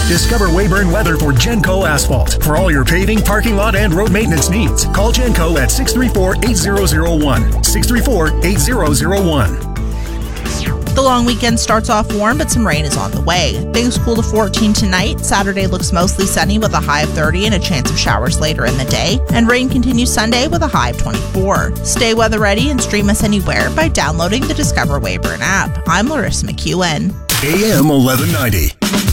Discover Weyburn Weather for Genco Asphalt. For all your paving, parking lot, and road maintenance needs, call Genco at 634-8001. 634-8001. The long weekend starts off warm, but some rain is on the way. Things cool to 14 tonight. Saturday looks mostly sunny with a high of 30 and a chance of showers later in the day. And rain continues Sunday with a high of 24. Stay weather ready and stream us anywhere by downloading the Discover Weyburn app. I'm Larissa McEwen. AM 1190.